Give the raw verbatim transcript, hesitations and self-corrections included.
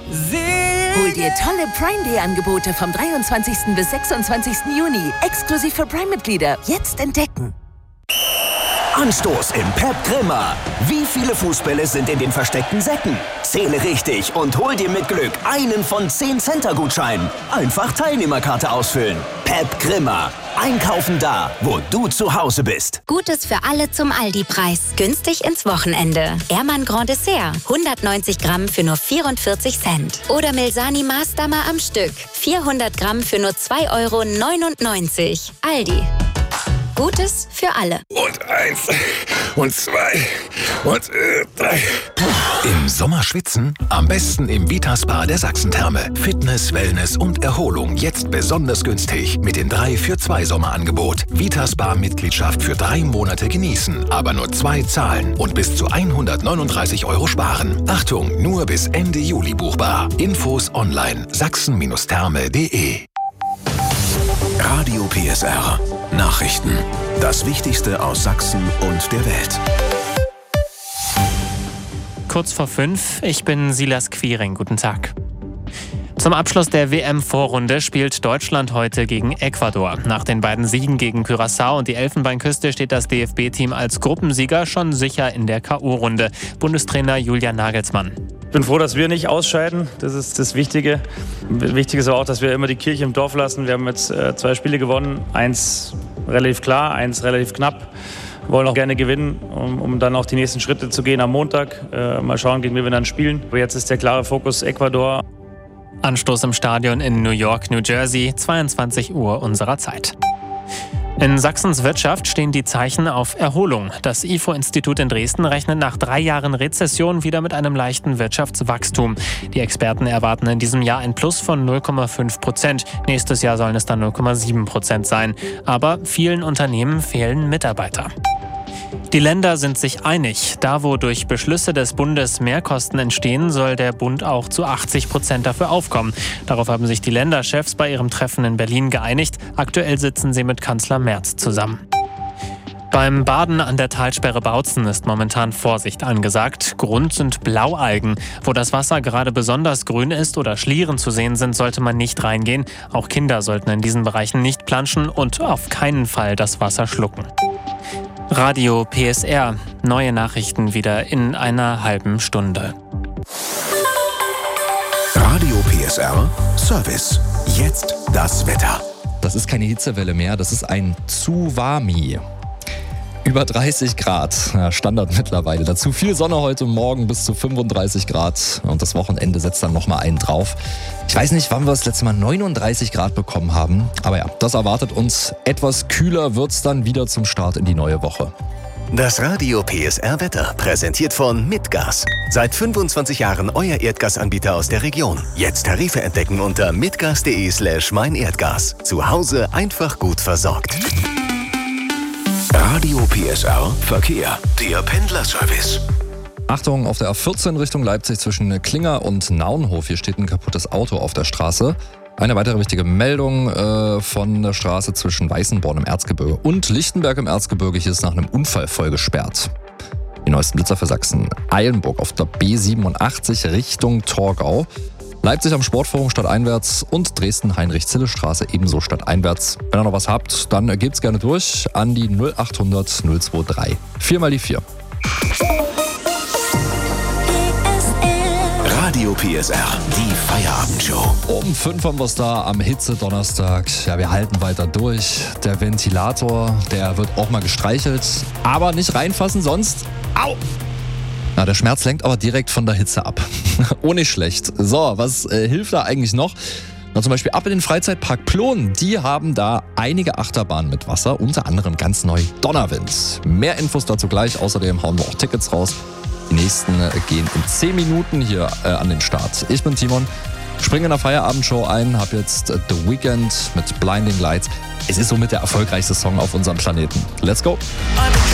Hol dir tolle Prime Day Angebote vom dreiundzwanzigsten bis sechsundzwanzigsten Juni. Exklusiv für Prime-Mitglieder. Jetzt entdecken. Anstoß im Pep Grimmer. Wie viele Fußbälle sind in den versteckten Säcken? Zähle richtig und hol dir mit Glück einen von zehn Center-Gutscheinen. Einfach Teilnehmerkarte ausfüllen. Pep Grimmer. Einkaufen da, wo du zu Hause bist. Gutes für alle zum Aldi-Preis. Günstig ins Wochenende. Ehrmann Grand Dessert. hundertneunzig Gramm für nur vierundvierzig Cent. Oder Milsani Maßdammer am Stück. vierhundert Gramm für nur zwei Euro neunundneunzig. Aldi. Gutes für alle. Und eins, und zwei, und äh, drei. Im Sommer schwitzen? Am besten im Vita-Spa der Sachsen-Therme. Fitness, Wellness und Erholung jetzt besonders günstig mit dem drei für zwei Sommerangebot. Vita-Spa-Mitgliedschaft für drei Monate genießen, aber nur zwei zahlen und bis zu hundertneununddreißig Euro sparen. Achtung, nur bis Ende Juli buchbar. Infos online sachsen-therme punkt de. Radio P S R. Nachrichten. Das Wichtigste aus Sachsen und der Welt. Kurz vor fünf, ich bin Silas Quiring. Guten Tag. Zum Abschluss der W M-Vorrunde spielt Deutschland heute gegen Ecuador. Nach den beiden Siegen gegen Curaçao und die Elfenbeinküste steht das D F B-Team als Gruppensieger schon sicher in der K O-Runde. Bundestrainer Julian Nagelsmann. Ich bin froh, dass wir nicht ausscheiden. Das ist das Wichtige. Wichtig ist aber auch, dass wir immer die Kirche im Dorf lassen. Wir haben jetzt äh, zwei Spiele gewonnen. Eins relativ klar, eins relativ knapp. Wir wollen auch gerne gewinnen, um, um dann auch die nächsten Schritte zu gehen am Montag. Äh, mal schauen, gegen wen wir dann spielen. Aber jetzt ist der klare Fokus Ecuador. Anstoß im Stadion in New York, New Jersey, zweiundzwanzig Uhr unserer Zeit. In Sachsens Wirtschaft stehen die Zeichen auf Erholung. Das I F O-Institut in Dresden rechnet nach drei Jahren Rezession wieder mit einem leichten Wirtschaftswachstum. Die Experten erwarten in diesem Jahr ein Plus von null Komma fünf Prozent. Nächstes Jahr sollen es dann null Komma sieben Prozent sein. Aber vielen Unternehmen fehlen Mitarbeiter. Die Länder sind sich einig. Da, wo durch Beschlüsse des Bundes Mehrkosten entstehen, soll der Bund auch zu achtzig Prozent dafür aufkommen. Darauf haben sich die Länderchefs bei ihrem Treffen in Berlin geeinigt. Aktuell sitzen sie mit Kanzler Merz zusammen. Beim Baden an der Talsperre Bautzen ist momentan Vorsicht angesagt. Grund sind Blaualgen. Wo das Wasser gerade besonders grün ist oder Schlieren zu sehen sind, sollte man nicht reingehen. Auch Kinder sollten in diesen Bereichen nicht planschen und auf keinen Fall das Wasser schlucken. Radio P S R. Neue Nachrichten wieder in einer halben Stunde. Radio P S R Service. Jetzt das Wetter. Das ist keine Hitzewelle mehr, das ist ein Tsunami. Über dreißig Grad, ja, Standard mittlerweile. Dazu viel Sonne heute Morgen bis zu fünfunddreißig Grad und das Wochenende setzt dann nochmal einen drauf. Ich weiß nicht, wann wir das letzte Mal neununddreißig Grad bekommen haben, aber ja, das erwartet uns. Etwas kühler wird's dann wieder zum Start in die neue Woche. Das Radio P S R Wetter präsentiert von Mitgas. Seit fünfundzwanzig Jahren euer Erdgasanbieter aus der Region. Jetzt Tarife entdecken unter mitgas.de slash meinerdgas. Zu Hause einfach gut versorgt. Radio P S R Verkehr. Der Pendlerservice. Achtung, auf der A vierzehn Richtung Leipzig zwischen Klinger und Naunhof. Hier steht ein kaputtes Auto auf der Straße. Eine weitere wichtige Meldung äh, von der Straße zwischen Weißenborn im Erzgebirge und Lichtenberg im Erzgebirge. Hier ist nach einem Unfall voll gesperrt. Die neuesten Blitzer für Sachsen. Eilenburg auf der B siebenundachtzig Richtung Torgau. Leipzig am Sportforum stadteinwärts und Dresden-Heinrich-Zille-Straße ebenso stadteinwärts. Wenn ihr noch was habt, dann gebt's gerne durch an die null achthundert null drei. vier mal die vier. Radio P S R, die Feierabendshow. Um fünf haben wir es da am Hitze-Donnerstag. Ja, wir halten weiter durch. Der Ventilator, der wird auch mal gestreichelt. Aber nicht reinfassen, sonst... Au! Na, der Schmerz lenkt aber direkt von der Hitze ab. Oh, nicht schlecht. So, was äh, hilft da eigentlich noch? Na, zum Beispiel ab in den Freizeitpark Plon. Die haben da einige Achterbahnen mit Wasser, unter anderem ganz neu Donnerwind. Mehr Infos dazu gleich. Außerdem hauen wir auch Tickets raus. Die nächsten äh, gehen in zehn Minuten hier äh, an den Start. Ich bin Timon, springe in der Feierabendshow ein, hab jetzt äh, The Weeknd mit Blinding Lights. Es ist somit der erfolgreichste Song auf unserem Planeten. Let's go!